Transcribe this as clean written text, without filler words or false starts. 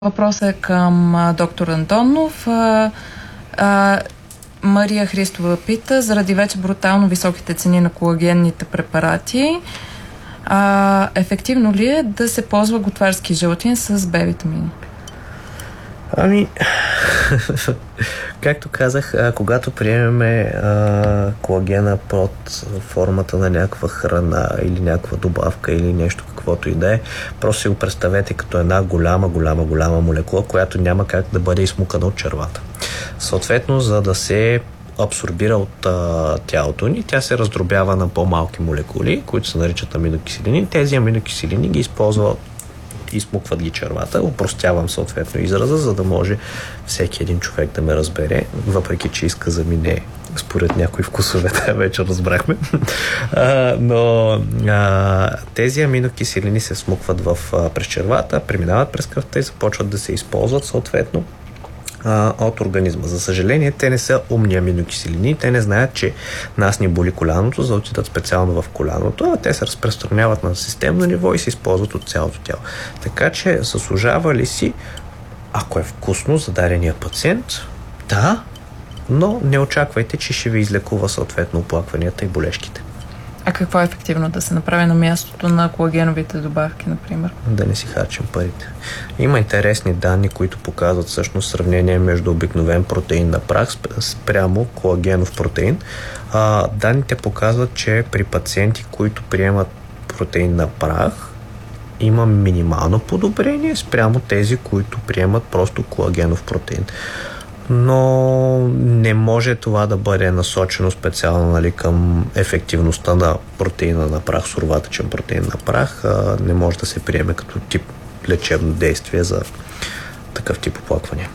Въпросът е към доктор Антонов. Мария Христова пита, заради вече брутално високите цени на колагенните препарати, ефективно ли е да се ползва готварски желатин с Б-витамини? Както казах, когато приемеме колагена под формата на някаква храна или някаква добавка или нещо каквото и да е, просто си го представете като една голяма молекула, която няма как да бъде изсмукана от червата. Съответно, за да се абсорбира от тялото ни, тя се раздробява на по-малки молекули, които се наричат аминокиселини. Тези аминокиселини ги изсмукват ги червата. Опростявам съответно израза, за да може всеки един човек да ме разбере, въпреки че изказа ми не според някои вкусове, вече разбрахме. Но тези аминокиселини се смукват през червата, преминават през кръвта и започват да се използват съответно от организма. За съжаление, те не са умни аминокиселини, те не знаят, че нас ни боли коляното, за да отидат специално в коляното, а те се разпространяват на системно ниво и се използват от цялото тяло. Така че заслужава ли си, ако е вкусно за дадения пациент, да, но не очаквайте, че ще ви излекува съответно оплакванията и болешките. А какво е ефективно да се направи на мястото на колагеновите добавки, например? Да не си харчим парите. Има интересни данни, които показват всъщност сравнение между обикновен протеин на прах спрямо колагенов протеин. Данните показват, че при пациенти, които приемат протеин на прах, има минимално подобрение спрямо тези, които приемат просто колагенов протеин. Но не може това да бъде насочено специално към ефективността на протеина на прах, суроватъчен протеин на прах. Не може да се приеме като тип лечебно действие за такъв тип оплаквания.